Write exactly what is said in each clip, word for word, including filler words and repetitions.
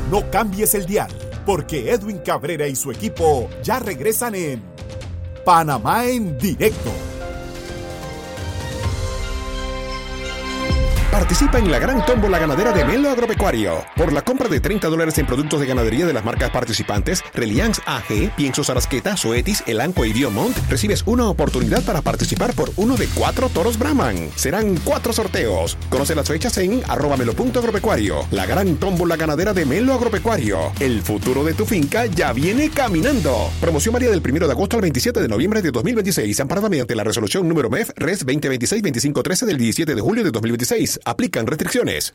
No cambies el dial, porque Edwin Cabrera y su equipo ya regresan en Panamá en Directo. Participa en la gran tómbola ganadera de Melo Agropecuario. Por la compra de treinta dólares en productos de ganadería de las marcas participantes, Reliance A G, Piensos Arasqueta, Zoetis, Elanco y Biomont, recibes una oportunidad para participar por uno de cuatro toros Brahman. Serán cuatro sorteos. Conoce las fechas en arroba melo.agropecuario. La gran tómbola ganadera de Melo Agropecuario. El futuro de tu finca ya viene caminando. Promoción varía del primero de agosto al veintisiete de noviembre de dos mil veintiséis, amparada mediante la resolución número M E F Res veinte veintiséis veinticinco trece del diecisiete de julio de dos mil veintiséis. Aplican restricciones.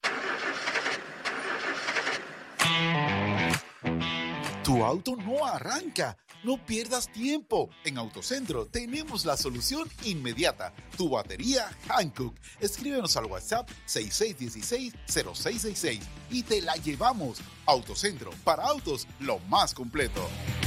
Tu auto no arranca. No pierdas tiempo. En Autocentro tenemos la solución inmediata. Tu batería Hankook. Escríbenos al WhatsApp seis seis uno seis cero seis seis seis y te la llevamos. Autocentro, para autos, lo más completo.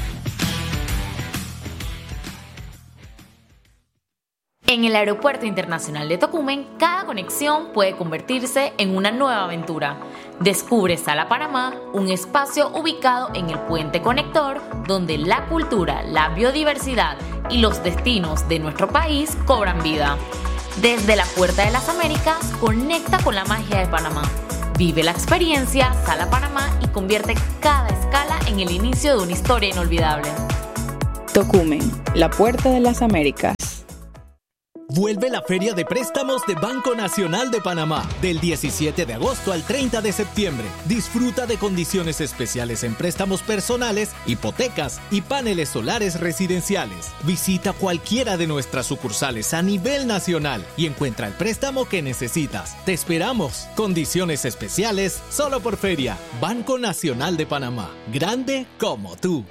En el Aeropuerto Internacional de Tocumen, cada conexión puede convertirse en una nueva aventura. Descubre Sala Panamá, un espacio ubicado en el puente conector, donde la cultura, la biodiversidad y los destinos de nuestro país cobran vida. Desde la Puerta de las Américas, conecta con la magia de Panamá. Vive la experiencia Sala Panamá y convierte cada escala en el inicio de una historia inolvidable. Tocumen, la Puerta de las Américas. Vuelve la Feria de Préstamos de Banco Nacional de Panamá, del diecisiete de agosto al treinta de septiembre. Disfruta de condiciones especiales en préstamos personales, hipotecas y paneles solares residenciales. Visita cualquiera de nuestras sucursales a nivel nacional y encuentra el préstamo que necesitas. Te esperamos. Condiciones especiales solo por Feria. Banco Nacional de Panamá. Grande como tú.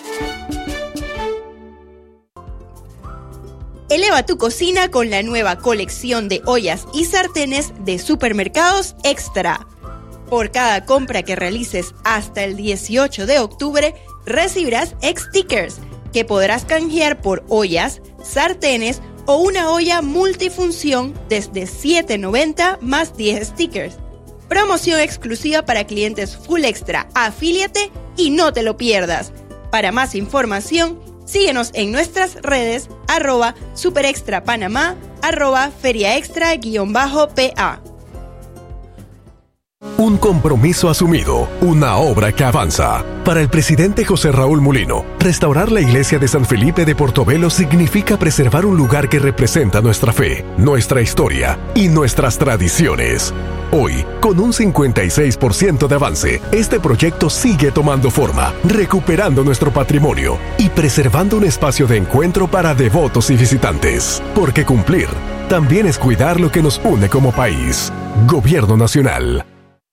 Eleva tu cocina con la nueva colección de ollas y sartenes de Supermercados Extra. Por cada compra que realices hasta el dieciocho de octubre, recibirás stickers que podrás canjear por ollas, sartenes o una olla multifunción desde siete noventa más diez stickers. Promoción exclusiva para clientes Full Extra. Afíliate y no te lo pierdas. Para más información, síguenos en nuestras redes, arroba superextrapanamá, arroba feriaextra-pa. Un compromiso asumido, una obra que avanza. Para el presidente José Raúl Mulino, restaurar la iglesia de San Felipe de Portobelo significa preservar un lugar que representa nuestra fe, nuestra historia y nuestras tradiciones. Hoy, con un cincuenta y seis por ciento de avance, este proyecto sigue tomando forma, recuperando nuestro patrimonio y preservando un espacio de encuentro para devotos y visitantes. Porque cumplir también es cuidar lo que nos une como país. Gobierno Nacional.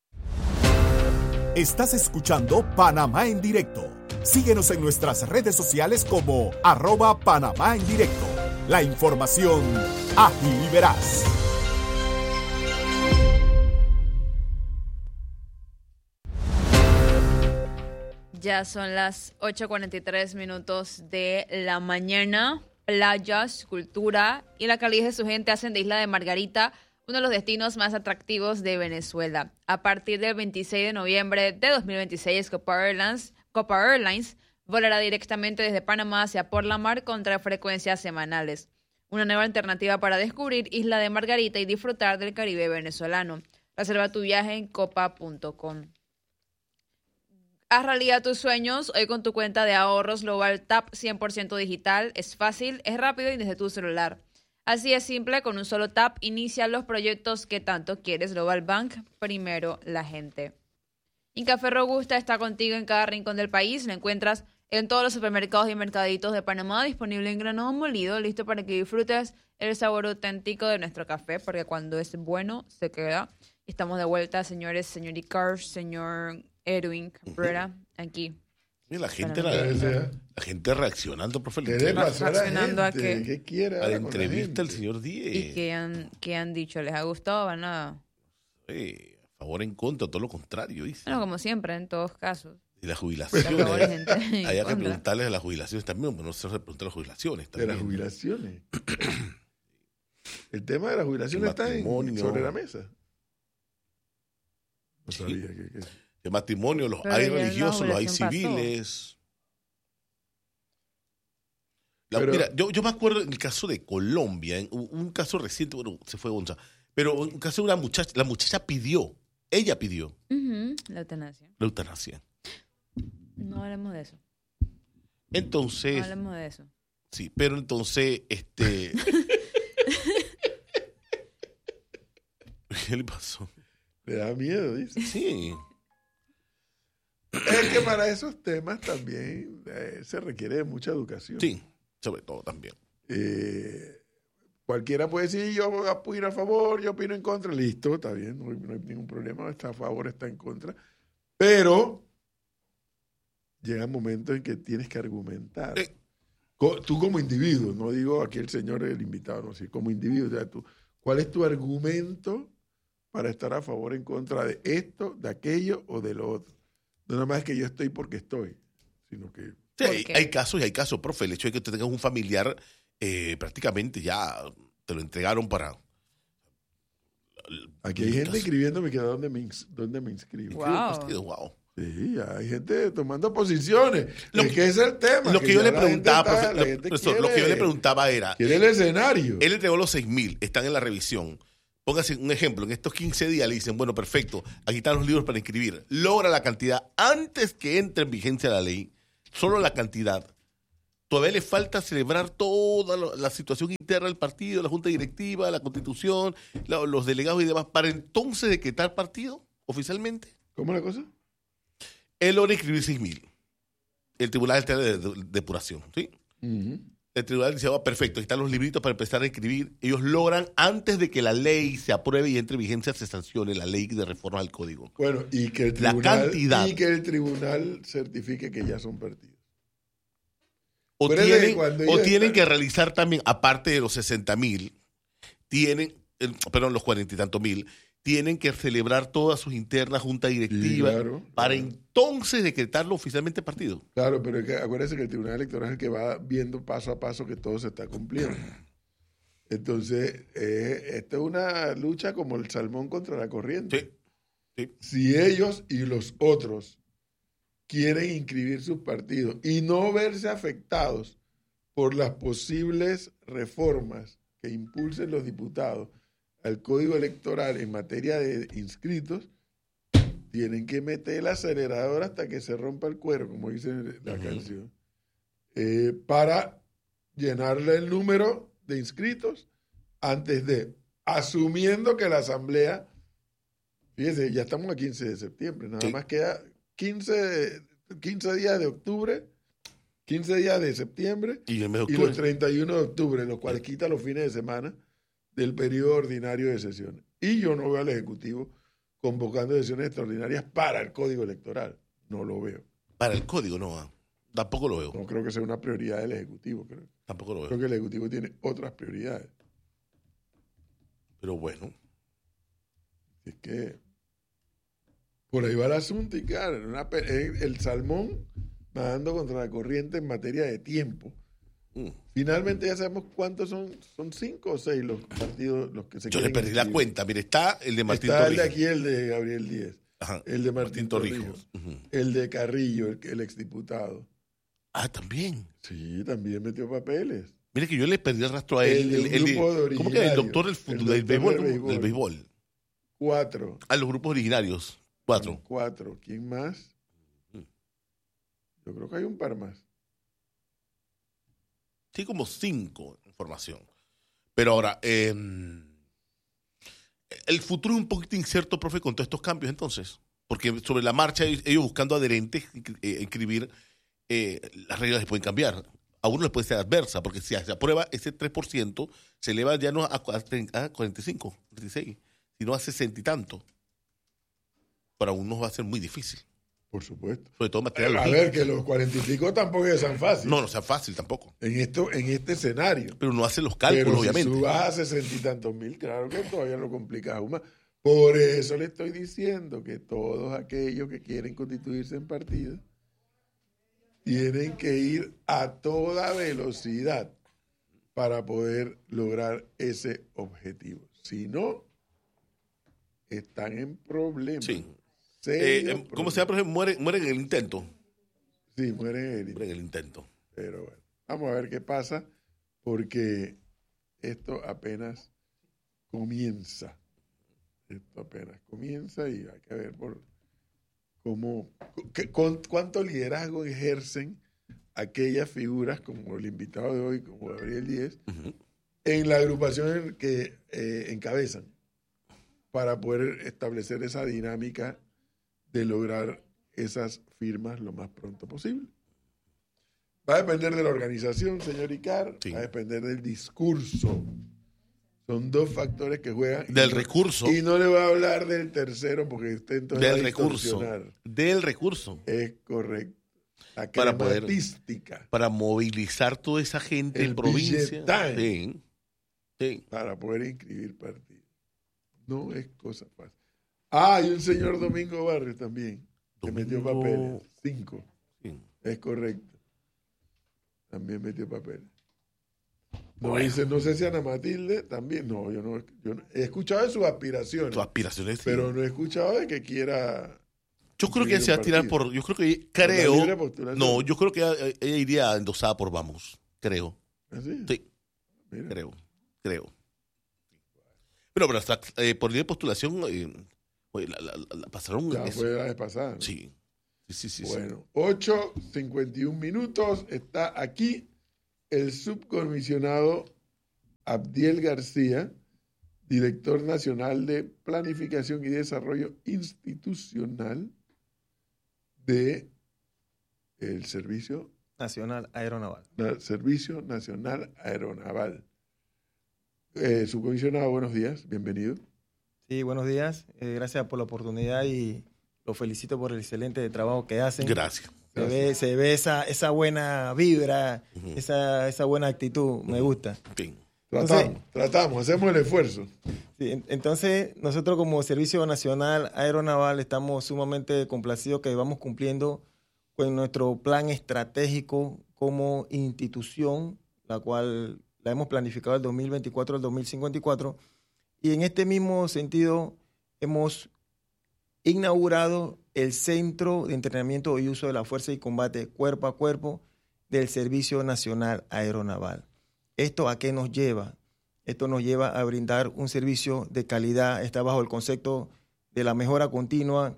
Estás escuchando Panamá en Directo. Síguenos en nuestras redes sociales como arroba Panamá en Directo. La información ágil y veraz. Ya son las ocho cuarenta y tres minutos de la mañana. Playas, cultura y la calidez de su gente hacen de Isla de Margarita uno de los destinos más atractivos de Venezuela. A partir del veintiséis de noviembre de dos mil veintiséis, Copa Airlines, Copa Airlines volará directamente desde Panamá hacia Porlamar con tres frecuencias semanales. Una nueva alternativa para descubrir Isla de Margarita y disfrutar del Caribe venezolano. Reserva tu viaje en copa punto com. Haz realidad tus sueños hoy con tu cuenta de ahorros Global Tap cien por ciento digital. Es fácil, es rápido y desde tu celular. Así es simple, con un solo tap inicia los proyectos que tanto quieres. Global Bank, primero la gente. Y Café Robusta está contigo en cada rincón del país. Lo encuentras en todos los supermercados y mercaditos de Panamá, disponible en grano molido, listo para que disfrutes el sabor auténtico de nuestro café, porque cuando es bueno, se queda. Estamos de vuelta, señores, señor señor Edwin Cabrera, uh-huh. aquí. Y la gente, la, la, la gente reaccionando, profe. ¿Qué le pasó reaccionando a, a que ¿Qué quiere a la entrevista del señor Díez. ¿Y qué han, qué han dicho? ¿Les ha gustado? ¿Van a...? Sí, a favor, en contra, todo lo contrario, dice. Bueno, como siempre, en todos casos. Y las jubilaciones. Hay, hay que preguntarles de las jubilaciones también, pero no se pregunta las jubilaciones también. De las jubilaciones. El tema de las jubilaciones está en, sobre la mesa. No sabía que... que... De matrimonio, los Pero hay ya la religiosos, los hay jubilación civiles. La- Pero- mira, yo, yo me acuerdo en el caso de Colombia, en un, un caso reciente, bueno, se fue Gonza, pero un caso de una muchacha, la muchacha pidió, ella pidió Ujú, la eutanasia. la eutanasia. No hablemos de eso. Entonces, No hablemos de eso. sí, pero entonces, este... ¿Qué le pasó? Le da miedo, dice. Sí. Es que para esos temas también eh, se requiere de mucha educación. Sí, sobre todo también. Eh, cualquiera puede decir, yo voy a opinar a favor, yo opino en contra. Listo, está bien, no hay, no hay ningún problema, está a favor, está en contra. Pero llega un momento en que tienes que argumentar. Eh. Co- Tú como individuo, no digo aquí el señor el invitado, no, sí, como individuo, o sea, tú, ¿cuál es tu argumento para estar a favor o en contra de esto, de aquello o de lo otro? No nada más que yo estoy porque estoy, sino que... Sí, hay, hay casos y hay casos, profe. El hecho de que usted tenga un familiar, eh, prácticamente ya te lo entregaron para... Aquí hay gente escribiéndome que dónde me, ins- dónde me inscribo. Wow. Wow. Sí, hay gente tomando posiciones. Lo es que- que es el tema. Lo que, yo ya le la preguntaba, gente está- profe, la lo- gente profesor, quiere- lo que yo le preguntaba era... quiere el escenario. Él entregó los seis mil, están en la revisión. Póngase un ejemplo, en estos quince días le dicen, bueno, perfecto, aquí están los libros para inscribir. Logra la cantidad antes que entre en vigencia la ley, solo la cantidad. Todavía le falta celebrar toda lo- la situación interna del partido, la junta directiva, la constitución, la- los delegados y demás, para entonces decretar partido oficialmente. ¿Cómo es la cosa? Él logra inscribir seis mil. El tribunal está de, de- de depuración, ¿sí? El tribunal dice, oh, perfecto, aquí están los libritos para empezar a escribir. Ellos logran, antes de que la ley se apruebe y entre en vigencia, se sancione la ley de reforma al código. Bueno, y que el La tribunal, cantidad. y que el tribunal certifique que ya son partidos. O Pero es de tienen, cuando o ellos tienen están- que realizar también, aparte de los sesenta mil, tienen, eh, perdón, los cuarenta y tantos mil, tienen que celebrar todas sus internas junta directiva Sí, claro, para entonces decretarlo oficialmente partido. Claro, pero es que acuérdense que el tribunal electoral es el que va viendo paso a paso que todo se está cumpliendo. Entonces, eh, esto es una lucha como el salmón contra la corriente. Si ellos y los otros quieren inscribir sus partidos y no verse afectados por las posibles reformas que impulsen los diputados al código electoral en materia de inscritos, tienen que meter el acelerador hasta que se rompa el cuero, como dice la Ujú. canción, eh, para llenarle el número de inscritos antes de, asumiendo que la asamblea, fíjese, ya estamos a quince de septiembre, nada Sí. más queda quince, quince días de octubre, quince días de septiembre Y el mes de y octubre. los treinta y uno de octubre, los cuales quita los fines de semana del periodo ordinario de sesiones. Y yo no veo al Ejecutivo convocando sesiones extraordinarias para el Código Electoral. No lo veo. Para el código, no. ah. Tampoco lo veo. No creo que sea una prioridad del Ejecutivo. Creo, Tampoco lo veo. creo que el Ejecutivo tiene otras prioridades. Pero bueno. Es que por ahí va el asunto y claro, en una pe- eh, el salmón nadando contra la corriente en materia de tiempo. Mm. Finalmente ya sabemos cuántos son, son cinco o seis los partidos los que se Yo le quieren perdí la inscribir. cuenta. Mire, está el de Martín Está el de Torrijos. aquí, el de Gabriel Díez. Ajá. El de Martín, Martín Torrijos. Torrijos. Ujú. El de Carrillo, el, el exdiputado. Ah, también. Sí, también metió papeles. Mire que yo le perdí el rastro a él. El de un grupo de ¿Cómo que era? El originarios. doctor del, El fútbol, doctor del, béisbol, del ¿cómo? béisbol. Del béisbol. Cuatro. A los grupos originarios. Cuatro. Cuatro. ¿Quién más? Yo creo que hay un par más. Sí, como cinco información. Pero ahora, eh, el futuro es un poquito incierto, profe, con todos estos cambios entonces. Porque sobre la marcha, ellos buscando adherentes, eh, inscribir, eh, las reglas se pueden cambiar. A uno les puede ser adversa, porque si se aprueba ese tres por ciento, se eleva ya no a, a cuarenta y cinco, cuarenta y seis, sino a sesenta y tanto. Para unos va a ser muy difícil. Por supuesto. Sobre todo en materia A logística. ver, que los cuarenta y pico tampoco es tan fácil. No, no sea fácil tampoco. En, esto, en este escenario. Pero uno hace los cálculos, Pero obviamente. si subas a sesenta y tantos mil, claro que todavía lo complicas aún más. Por eso le estoy diciendo que todos aquellos que quieren constituirse en partido tienen que ir a toda velocidad para poder lograr ese objetivo. Si no, están en problemas. Sí. Serio eh, ¿Cómo se llama, profesor? Muere, muere en el intento. Sí, muere en el, muere en el intento. Pero bueno, vamos a ver qué pasa, porque esto apenas comienza. Esto apenas comienza y hay que ver por cómo, qué, con, cuánto liderazgo ejercen aquellas figuras como el invitado de hoy, como Gabriel Díez, uh-huh. en la agrupación que eh, encabezan, para poder establecer esa dinámica de lograr esas firmas lo más pronto posible. Va a depender de la organización, señor Icar, sí. va a depender del discurso. Son dos factores que juegan. Del y no, recurso. Y no le voy a hablar del tercero porque usted entonces del va a recurso. Del recurso. Es correcto. La para poder artística. Para movilizar toda esa gente en provincia. Sí. Sí. Para poder inscribir partidos. No es cosa fácil. Ah, hay un señor Domingo Barrios también, que Domingo... metió papeles. Cinco. Sí. Es correcto. También metió papeles. No, bueno. dice, no sé si Ana Matilde también. No, yo no, yo no he escuchado de sus aspiraciones. Sus aspiraciones, sí. Pero no he escuchado de que quiera. Yo creo que ella se va a tirar por. Yo creo que. Creo. No, yo creo que ella, ella iría endosada por Vamos. Creo. ¿Ah, sí? Sí. Mira. Creo. Creo. Pero, pero hasta eh, por línea de postulación. Eh, oye, la, la, la, la pasaron. Ya fue la vez pasada. ¿no? Sí. Sí, sí, sí. Bueno, sí. ocho cincuenta y un minutos. Está aquí el subcomisionado Abdiel García, director nacional de Planificación y Desarrollo Institucional de el Servicio Nacional Aeronaval. Na, Servicio Nacional Aeronaval. Eh, subcomisionado, buenos días, bienvenido. Sí, buenos días. Eh, gracias por la oportunidad y los felicito por el excelente trabajo que hacen. Gracias. Se ve, se ve esa, esa buena vibra, uh-huh. esa, esa buena actitud, me gusta. Sí. Tratamos, entonces, tratamos, hacemos el esfuerzo. Sí, entonces, nosotros como Servicio Nacional Aeronaval estamos sumamente complacidos que vamos cumpliendo con nuestro plan estratégico como institución, la cual la hemos planificado del dos mil veinticuatro al dos mil cincuenta y cuatro, y en este mismo sentido hemos inaugurado el Centro de Entrenamiento y Uso de la Fuerza y Combate Cuerpo a Cuerpo del Servicio Nacional Aeronaval. ¿Esto a qué nos lleva? Esto nos lleva a brindar un servicio de calidad, está bajo el concepto de la mejora continua,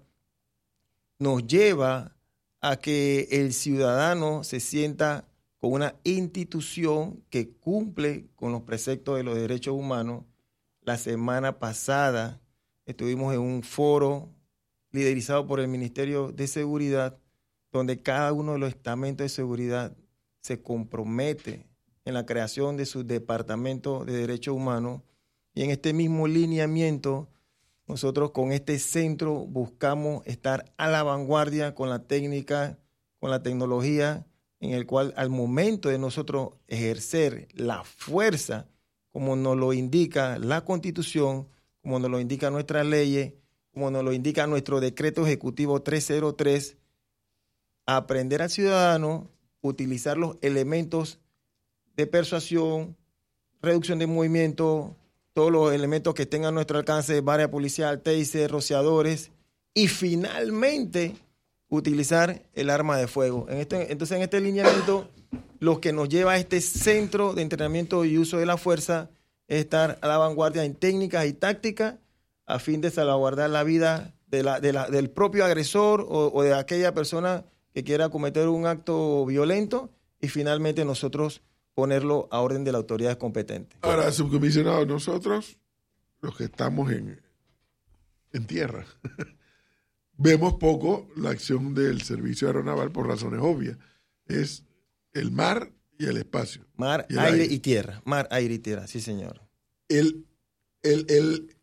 nos lleva a que el ciudadano se sienta con una institución que cumple con los preceptos de los derechos humanos. La semana pasada estuvimos en un foro liderizado por el Ministerio de Seguridad, donde cada uno de los estamentos de seguridad se compromete en la creación de su departamento de derechos humanos. Y en este mismo lineamiento, nosotros con este centro buscamos estar a la vanguardia con la técnica, con la tecnología, en el cual al momento de nosotros ejercer la fuerza, como nos lo indica la Constitución, como nos lo indican nuestras leyes, como nos lo indica nuestro decreto ejecutivo trescientos tres, aprender al ciudadano, utilizar los elementos de persuasión, reducción de movimiento, todos los elementos que tengan a nuestro alcance, barra policial, taser, rociadores, y finalmente utilizar el arma de fuego. En este, entonces, en este lineamiento, lo que nos lleva a este centro de entrenamiento y uso de la fuerza es estar a la vanguardia en técnicas y tácticas a fin de salvaguardar la vida de la, de la, del propio agresor o, o de aquella persona que quiera cometer un acto violento, y finalmente nosotros ponerlo a orden de las autoridades competentes. Ahora, subcomisionado, nosotros, los que estamos en, en tierra, vemos poco la acción del servicio aeronaval por razones obvias. Es el mar y el espacio. Mar, y aire, aire y tierra. Mar, aire y tierra, sí, señor. El, el, el,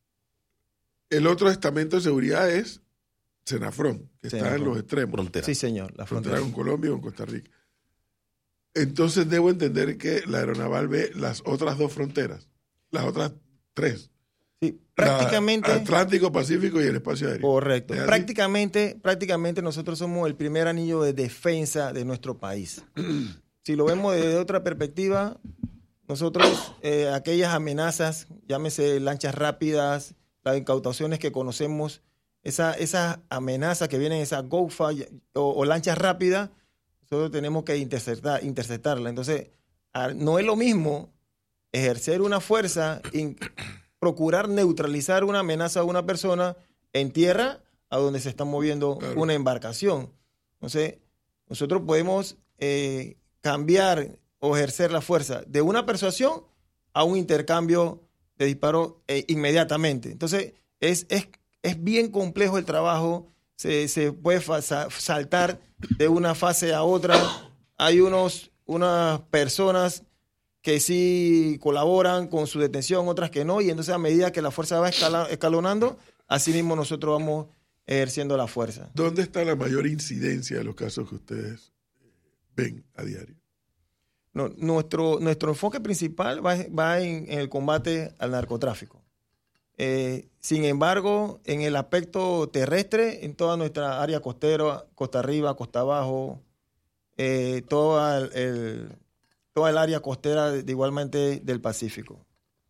el otro estamento de seguridad es Senafrón, que Senafrón. Está en los extremos. Frontera. Sí, señor. La frontera. frontera con Colombia y con Costa Rica. Entonces debo entender que la aeronaval ve las otras dos fronteras, las otras tres. Sí, prácticamente. La Atlántico, Pacífico y el espacio aéreo. Correcto. Prácticamente, prácticamente nosotros somos el primer anillo de defensa de nuestro país. Si lo vemos desde otra perspectiva, nosotros eh, aquellas amenazas, llámese lanchas rápidas, las incautaciones que conocemos esa, esa amenaza que vienen, esas GoFa o, o lanchas rápidas, nosotros tenemos que interceptar, interceptarla. Entonces, no es lo mismo ejercer una fuerza, in, procurar neutralizar una amenaza a una persona en tierra a donde se está moviendo claro. una embarcación. Entonces, nosotros podemos eh, cambiar o ejercer la fuerza de una persuasión a un intercambio de disparos eh, inmediatamente. Entonces, es, es, es bien complejo el trabajo, se, se puede fa- saltar de una fase a otra. Hay unos, unas personas que sí colaboran con su detención, otras que no, y entonces a medida que la fuerza va escala, escalonando, así mismo nosotros vamos ejerciendo la fuerza. ¿Dónde está la mayor incidencia de los casos que ustedes ven a diario? No, nuestro, nuestro enfoque principal va, va en, en el combate al narcotráfico. Eh, sin embargo, en el aspecto terrestre, en toda nuestra área costera, costa arriba, costa abajo, eh, toda el, el, toda el área costera de, de igualmente del Pacífico.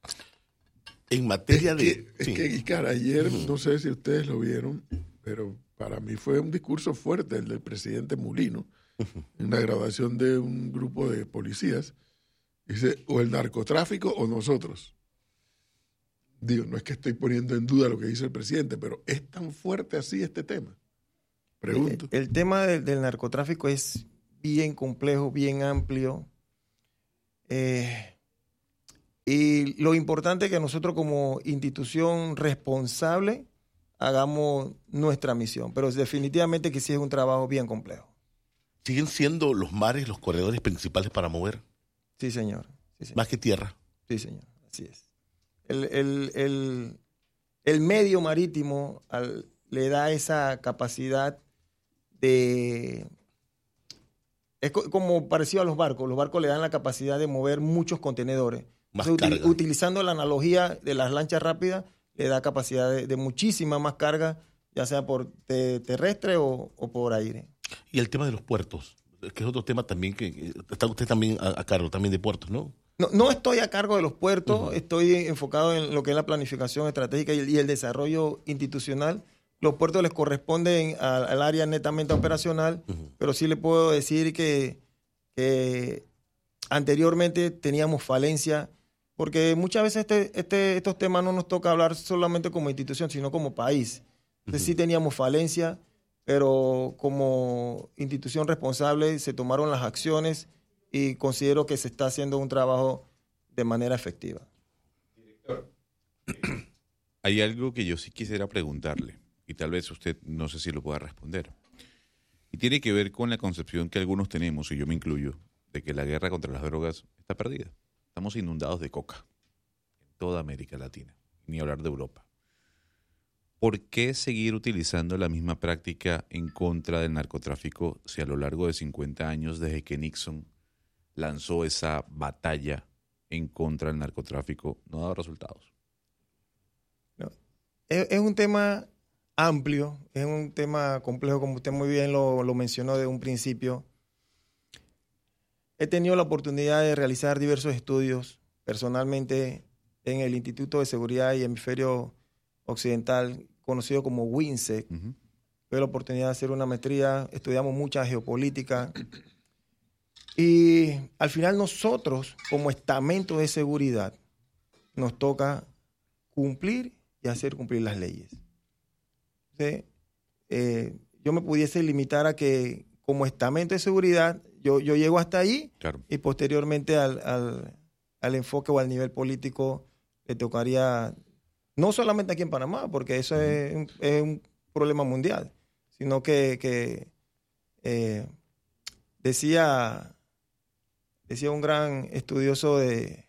En materia es de... Que, es sí. que, Icar, ayer, no sé si ustedes lo vieron, pero para mí fue un discurso fuerte el del presidente Mulino, en la grabación de un grupo de policías. Dice, o el narcotráfico o nosotros. Digo, no es que estoy poniendo en duda lo que dice el presidente, pero ¿es tan fuerte así este tema? Pregunto. El, el tema del, del narcotráfico es bien complejo, bien amplio. Eh, y lo importante es que nosotros como institución responsable hagamos nuestra misión, pero definitivamente que sí es un trabajo bien complejo. ¿Siguen siendo los mares los corredores principales para mover? Sí, señor. Sí, señor. Más que tierra. Sí, señor. Así es. El, el, el, el medio marítimo al, le da esa capacidad de... Es co- como parecido a los barcos. Los barcos le dan la capacidad de mover muchos contenedores. Más Entonces, carga. util- utilizando la analogía de las lanchas rápidas, le da capacidad de, de muchísima más carga, ya sea por te- terrestre o, o por aire. Y el tema de los puertos, que es otro tema también que está usted también a, a cargo también de puertos, ¿no? No, no estoy a cargo de los puertos, Uh-huh. estoy enfocado en lo que es la planificación estratégica y el, y el desarrollo institucional. Los puertos les corresponden al, al área netamente operacional, uh-huh. pero sí le puedo decir que, que anteriormente teníamos falencia, porque muchas veces este, este, estos temas no nos toca hablar solamente como institución, sino como país. Entonces uh-huh. sí teníamos falencia, pero como institución responsable se tomaron las acciones y considero que se está haciendo un trabajo de manera efectiva. Director, hay algo que yo sí quisiera preguntarle, y tal vez usted no sé si lo pueda responder. Y tiene que ver con la concepción que algunos tenemos, y yo me incluyo, de que la guerra contra las drogas está perdida. Estamos inundados de coca en toda América Latina, ni hablar de Europa. ¿Por qué seguir utilizando la misma práctica en contra del narcotráfico si a lo largo de cincuenta años desde que Nixon lanzó esa batalla en contra del narcotráfico no ha dado resultados? No. Es, es un tema amplio, es un tema complejo, como usted muy bien lo, lo mencionó de un principio. He tenido la oportunidad de realizar diversos estudios personalmente en el Instituto de Seguridad y Hemisferio Occidental, conocido como WINSEC. Uh-huh. Tuve la oportunidad de hacer una maestría, estudiamos mucha geopolítica. Y al final nosotros, como estamento de seguridad, nos toca cumplir y hacer cumplir las leyes. ¿Sí? Eh, yo me pudiese limitar a que como estamento de seguridad, yo, yo llego hasta ahí, claro. Y posteriormente al, al, al enfoque o al nivel político le tocaría, no solamente aquí en Panamá, porque eso uh-huh. es, un, es un problema mundial, sino que, que eh, decía... Decía un gran estudioso de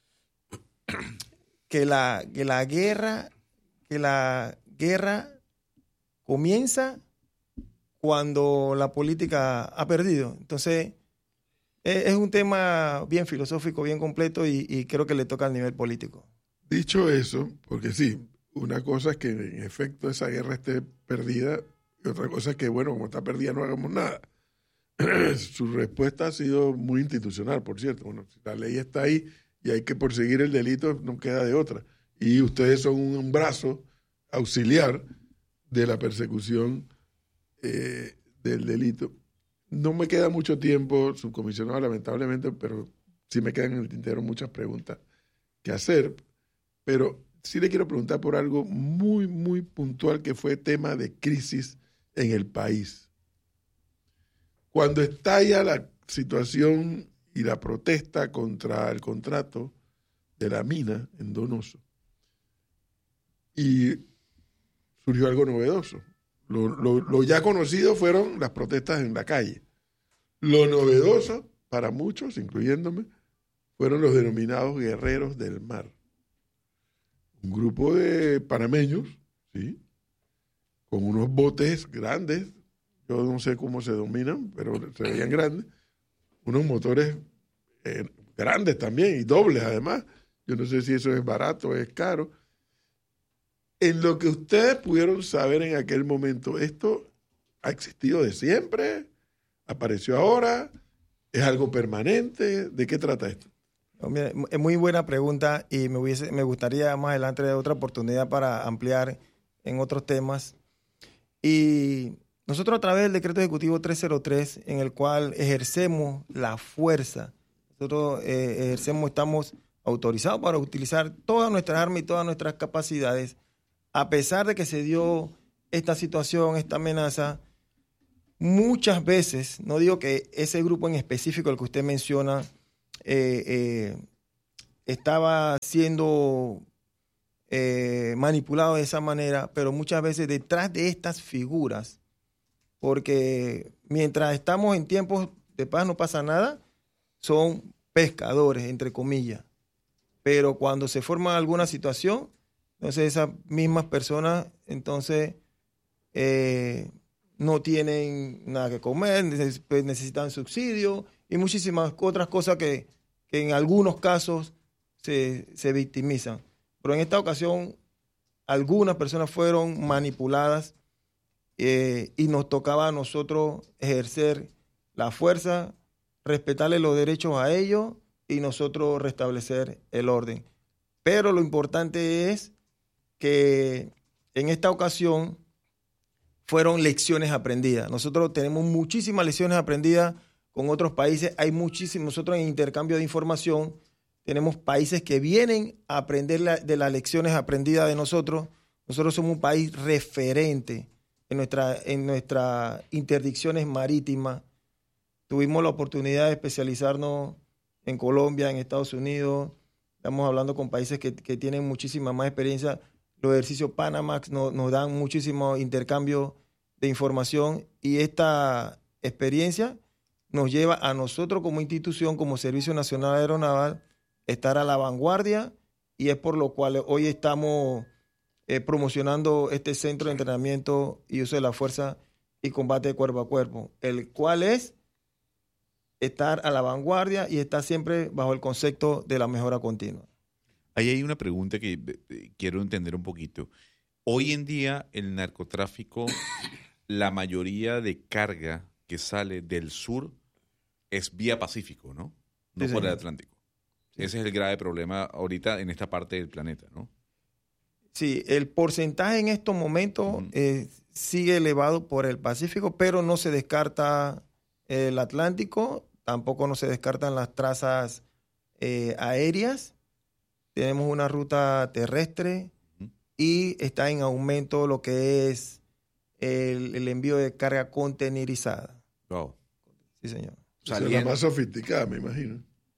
que la, que la guerra, que la guerra comienza cuando la política ha perdido. Entonces, es, es un tema bien filosófico, bien completo y, y creo que le toca al nivel político. Dicho eso, porque sí, una cosa es que en efecto esa guerra esté perdida y otra cosa es que, bueno, como está perdida no hagamos nada. Su respuesta ha sido muy institucional, por cierto. Bueno, si la ley está ahí y hay que perseguir el delito, no queda de otra. Y ustedes son un brazo auxiliar de la persecución eh, del delito. No me queda mucho tiempo, subcomisionado, lamentablemente, pero sí me quedan en el tintero muchas preguntas que hacer. Pero sí le quiero preguntar por algo muy, muy puntual que fue tema de crisis en el país. Cuando estalla la situación y la protesta contra el contrato de la mina en Donoso, y surgió algo novedoso. Lo, lo, lo ya conocido fueron las protestas en la calle. Lo novedoso para muchos, incluyéndome, fueron los denominados guerreros del mar. Un grupo de panameños, ¿sí?, con unos botes grandes, yo no sé cómo se dominan, pero se veían grandes, unos motores eh, grandes también y dobles además. Yo no sé si eso es barato o es caro. En lo que ustedes pudieron saber en aquel momento, ¿esto ha existido de siempre? ¿Apareció ahora? ¿Es algo permanente? ¿De qué trata esto? No, mira, es muy buena pregunta y me, hubiese, me gustaría más adelante dar otra oportunidad para ampliar en otros temas. Y nosotros a través del decreto ejecutivo trescientos tres, en el cual ejercemos la fuerza, nosotros eh, ejercemos, estamos autorizados para utilizar todas nuestras armas y todas nuestras capacidades. A pesar de que se dio esta situación, esta amenaza, muchas veces, no digo que ese grupo en específico, el que usted menciona, eh, eh, estaba siendo eh, manipulado de esa manera, pero muchas veces detrás de estas figuras, porque mientras estamos en tiempos de paz no pasa nada, son pescadores, entre comillas. Pero cuando se forma alguna situación, entonces esas mismas personas entonces eh, no tienen nada que comer, necesitan subsidio y muchísimas otras cosas que, que en algunos casos se, se victimizan. Pero en esta ocasión algunas personas fueron manipuladas eh, y nos tocaba a nosotros ejercer la fuerza, respetarle los derechos a ellos y nosotros restablecer el orden. Pero lo importante es que en esta ocasión fueron lecciones aprendidas. Nosotros tenemos muchísimas lecciones aprendidas con otros países. Hay muchísimos, nosotros en intercambio de información tenemos países que vienen a aprender la, de las lecciones aprendidas de nosotros. Nosotros somos un país referente en, nuestra, en nuestras interdicciones marítimas. Tuvimos la oportunidad de especializarnos en Colombia, en Estados Unidos. Estamos hablando con países que, que tienen muchísima más experiencia. Los ejercicios Panamax nos, nos dan muchísimo intercambio de información y esta experiencia nos lleva a nosotros como institución, como Servicio Nacional Aeronaval, estar a la vanguardia y es por lo cual hoy estamos eh, promocionando este centro de entrenamiento y uso de la fuerza y combate de cuerpo a cuerpo, el cual es estar a la vanguardia y estar siempre bajo el concepto de la mejora continua. Ahí hay una pregunta que eh, quiero entender un poquito. Hoy en día el narcotráfico, la mayoría de carga que sale del sur es vía Pacífico, ¿no? No Sí, por el señor. Atlántico. Ese es el grave problema ahorita en esta parte del planeta, ¿no? Sí, el porcentaje en estos momentos Ujú. eh, sigue elevado por el Pacífico, pero no se descarta el Atlántico, tampoco no se descartan las trazas eh, aéreas. Tenemos una ruta terrestre Ujú. y está en aumento lo que es el, el envío de carga contenerizada. Wow. Sí, señor. Esa es la más sofisticada, me imagino.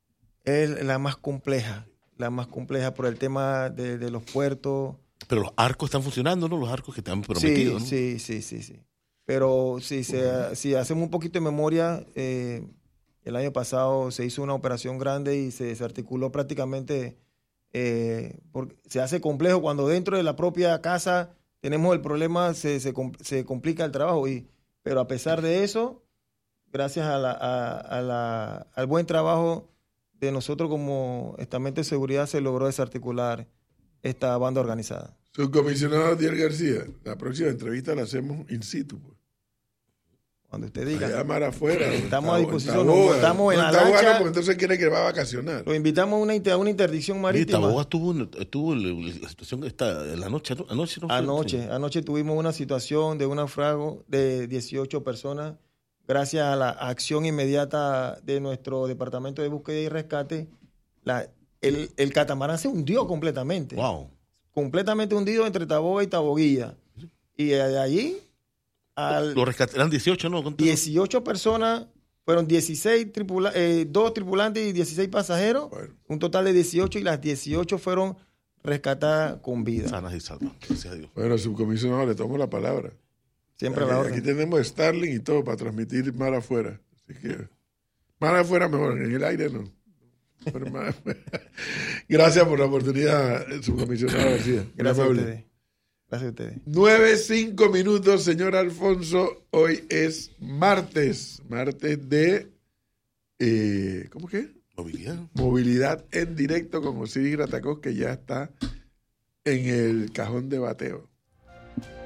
Es la más compleja, la más compleja por el tema de, de los puertos. Pero los arcos están funcionando, ¿no? Los arcos que te han prometido, sí, ¿no? Sí, sí, sí, sí. Pero si, se, si hacemos un poquito de memoria, eh, el año pasado se hizo una operación grande y se desarticuló prácticamente. Eh, porque se hace complejo cuando dentro de la propia casa tenemos el problema, se, se, se complica el trabajo. Y, pero a pesar de eso, gracias a la, a, a la, al buen trabajo de nosotros como estamento de seguridad, se logró desarticular esta banda organizada. Subcomisionado Dier García, la próxima entrevista la hacemos in situ. Pues. Cuando usted diga. Allá mar afuera. Estamos a disposición. Taboga. Nos montamos en No, la Taboga lancha. no, porque entonces quiere que va a vacacionar. Lo invitamos a una, inter- a una interdicción marítima. Taboga estuvo, en- estuvo en la situación esta, en la noche, ¿no? Anoche, ¿no fue? Anoche, anoche tuvimos una situación de un naufrago de dieciocho personas. Gracias a la acción inmediata de nuestro departamento de búsqueda y rescate, la, el, el catamarán se hundió completamente. Wow. Completamente hundido entre Taboga y Taboguilla. Y de allí al Lo rescataron, eran dieciocho, ¿no? ¿Cuánto? dieciocho personas, fueron dieciséis tripula eh, dos tripulantes y dieciséis pasajeros, Bueno. un total de dieciocho, y las dieciocho fueron rescatadas con vida. Sanas y salvas, gracias a Dios. Bueno, subcomisionado, le tomo la palabra. Siempre a aquí, la orden. aquí tenemos Starlink y todo para transmitir mar afuera. Así que mar afuera mejor, en el aire no. Pero mar afuera. Gracias por la oportunidad, subcomisionado García. Gracias a Amable. ustedes. Gracias a ustedes. Nueve, cinco minutos, señor Alfonso. Hoy es martes. Martes de. Eh, ¿Cómo que? Movilidad. Movilidad en directo con Osiris Gratacós, que ya está en el cajón de bateo.